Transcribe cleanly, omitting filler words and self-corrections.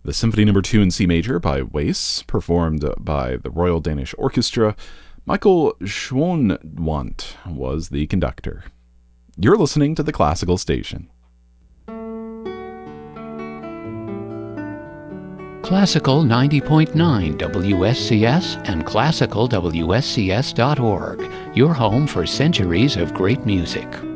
The Symphony No. 2 in C major by Weiss, performed by the Royal Danish Orchestra. Michael Schonwandt was the conductor. You're listening to the Classical Station. Classical 90.9 WSCS and classicalwscs.org, your home for centuries of great music.